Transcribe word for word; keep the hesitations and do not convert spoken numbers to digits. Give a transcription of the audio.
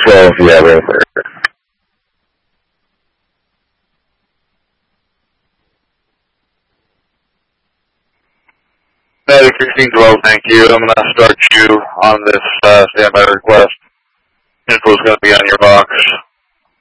twelve, yeah, right there. Medic sixteen twelve, thank you. I'm going to start you on this uh, standby request. Info's going to be on your box.